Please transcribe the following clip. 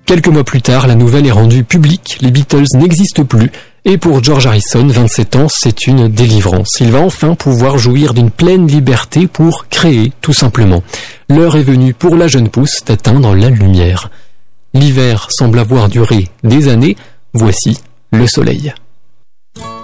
Quelques mois plus tard, la nouvelle est rendue publique, les Beatles n'existent plus, et pour George Harrison, 27 ans, c'est une délivrance. Il va enfin pouvoir jouir d'une pleine liberté pour créer, tout simplement. L'heure est venue pour la jeune pousse d'atteindre la lumière. L'hiver semble avoir duré des années, voici le soleil.